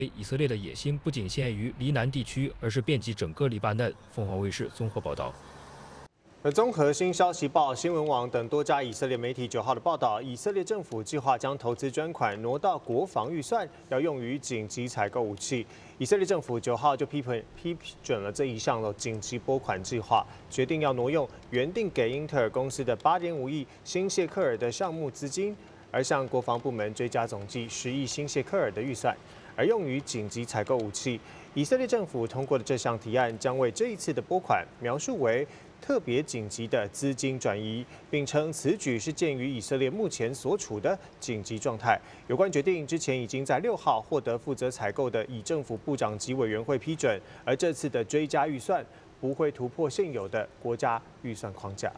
以色列的野心不仅限于黎南地区，而是遍及整个黎巴嫩。凤凰卫视综合报道。 而综合新消息报、新闻网等多家以色列媒体9号的报道，以色列政府计划将投资专款挪到国防预算，要用于紧急采购武器。以色列政府9号就批准了这一项的紧急拨款计划，决定要挪用原定给英特尔公司的8.5亿新谢克尔的项目资金，而向国防部门追加总计10亿新谢克尔的预算，而用于紧急采购武器。以色列政府通过的这项提案，将为这一次的拨款描述为 特别紧急的资金转移，并称此举是鉴于以色列目前所处的紧急状态。有关决定之前已经在6号获得负责采购的以政府部长级委员会批准，而这次的追加预算不会突破现有的国家预算框架。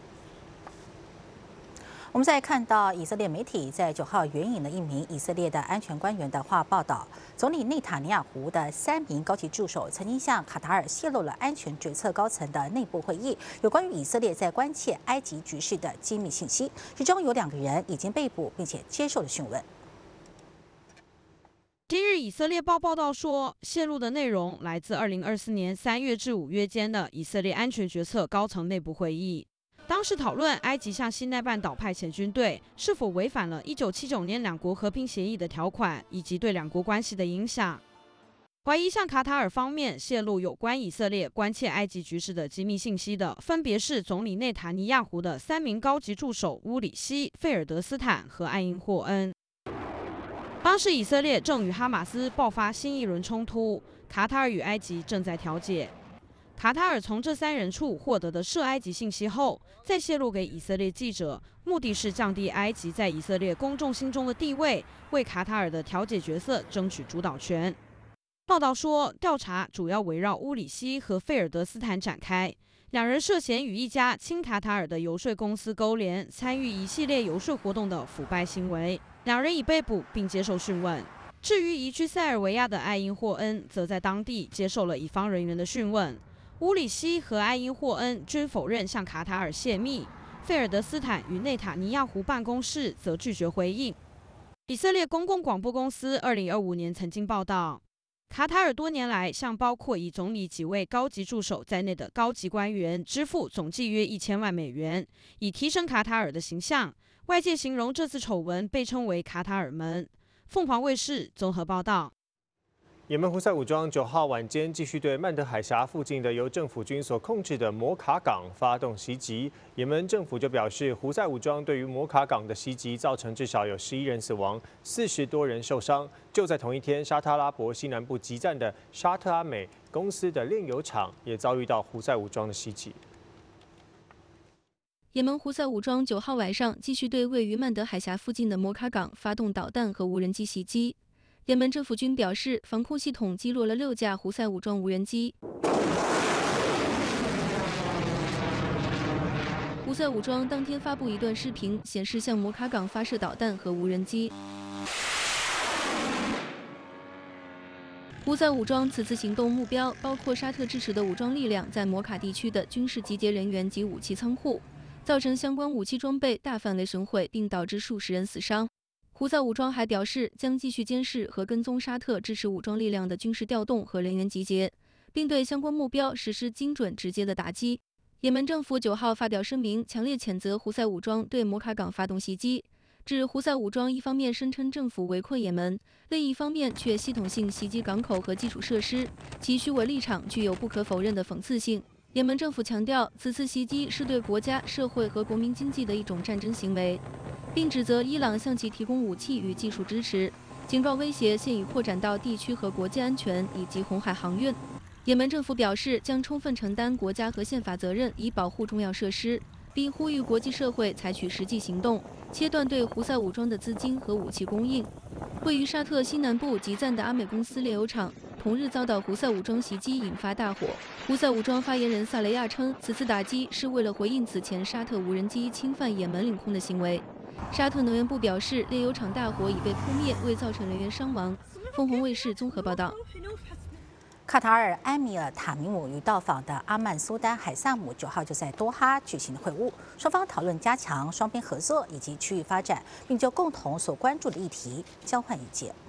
我们再看到以色列媒体在9号援引了一名以色列的安全官员的话报道，总理内塔尼亚胡的3名高级助手曾经向卡塔尔泄露了安全决策高层的内部会议有关于以色列在关切埃及局势的机密信息，其中有2个人已经被捕并且接受了讯问。 今日，以色列报报道说，泄露的内容来自2024年3月至5月间的以色列安全决策高层内部会议。 当时讨论埃及向西奈半岛派遣军队是否违反了1979年两国和平协议的条款，以及对两国关系的影响。怀疑向卡塔尔方面泄露有关以色列关切埃及局势的机密信息的，分别是总理内塔尼亚胡的3名高级助手乌里希、费尔德斯坦和艾因霍恩。当时以色列正与哈马斯爆发新一轮冲突，卡塔尔与埃及正在调解。 卡塔尔从这3人处获得的涉埃及信息后，再泄露给以色列记者，目的是降低埃及在以色列公众心中的地位，为卡塔尔的调解角色争取主导权。报道说，调查主要围绕乌里希和费尔德斯坦展开，2人涉嫌与一家亲卡塔尔的游说公司勾连，参与一系列游说活动的腐败行为。2人已被捕并接受讯问。至于移居塞尔维亚的艾因霍恩，则在当地接受了乙方人员的讯问。 乌里希和艾因霍恩均否认向卡塔尔泄密，费尔德斯坦与内塔尼亚胡办公室则拒绝回应。以色列公共广播公司2025年曾经报道，卡塔尔多年来向包括以总理几位高级助手在内的高级官员支付总计约1000万美元，以提升卡塔尔的形象。外界形容这次丑闻被称为“卡塔尔门”。凤凰卫视综合报道。 也门胡塞武装9号晚间继续对曼德海峡附近的由政府军所控制的摩卡港发动袭击。也门政府就表示，胡塞武装对于摩卡港的袭击造成至少有11人死亡，40多人受伤。就在同一天，沙特阿拉伯西南部集站的沙特阿美公司的炼油厂也遭遇到胡塞武装的袭击。 也门胡塞武装9号晚上继续对位于曼德海峡附近的摩卡港发动导弹和无人机袭击。 也门政府军表示，防空系统击落了6架胡塞武装无人机。胡塞武装当天发布一段视频，显示向摩卡港发射导弹和无人机。胡塞武装此次行动目标包括沙特支持的武装力量在摩卡地区的军事集结人员及武器仓库，造成相关武器装备大范围损毁，并导致数十人死伤。 胡塞武装还表示，将继续监视和跟踪沙特支持武装力量的军事调动和人员集结，并对相关目标实施精准直接的打击。也门政府9号发表声明，强烈谴责胡塞武装对摩卡港发动袭击，指胡塞武装一方面声称政府围困也门，另一方面却系统性袭击港口和基础设施，其虚伪立场具有不可否认的讽刺性。也门政府强调，此次袭击是对国家、社会和国民经济的一种战争行为。 并指责伊朗向其提供武器与技术支持，警告威胁现已扩展到地区和国际安全以及红海航运。也门政府表示，将充分承担国家和宪法责任，以保护重要设施，并呼吁国际社会采取实际行动，切断对胡塞武装的资金和武器供应。位于沙特西南部集赞的阿美公司炼油厂同日遭到胡塞武装袭击，引发大火。胡塞武装发言人萨雷亚称，此次打击是为了回应此前沙特无人机侵犯也门领空的行为。 沙特能源部表示，炼油厂大火已被扑灭，未造成人员伤亡。凤凰卫视综合报道。 卡塔尔埃米尔塔米姆与到访的阿曼苏丹海萨姆9号就在多哈举行了会晤，双方讨论加强双边合作以及区域发展，并就共同所关注的议题交换意见。